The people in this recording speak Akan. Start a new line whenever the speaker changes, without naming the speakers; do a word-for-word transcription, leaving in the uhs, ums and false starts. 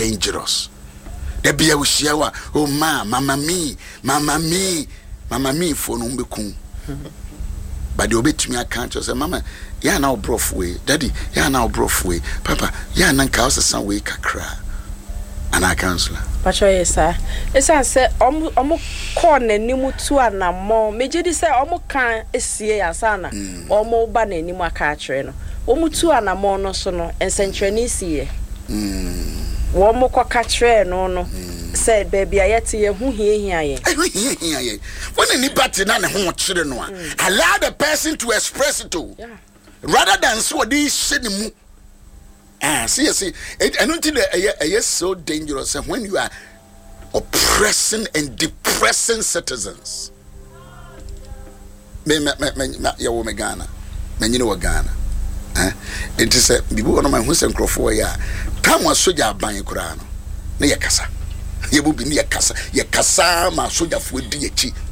dangerous. There be a ushiawa, oh ma, mama me, mama me, mama me for no be kun. But the obey to me, I can't just say, Mama, ya now broth way, Daddy, ya now broth way, Papa, ya nan cause some way kakra. And I counsel.
But yes, sir. Yes, I said, Omo Omo corner nimu two and a more. Major say Omo can see a sana, Omo ban any more catcher. Omo two and a more no sono, and century see. One more catcher, no, no. Said baby, I yet see who here here.
When any party none home children one, allow the person to express it to rather than so these cinema. Ah, see, see, I don't think that is so dangerous when you are oppressing and depressing citizens. Me, me, me, me, ya me Ghana, me you know Ghana. Eh, it is a people on my house and crofo ya. Come on, soja ban kurano. Ne yakasa. Ye will be near kasa. Ye kasa ma soja for D H.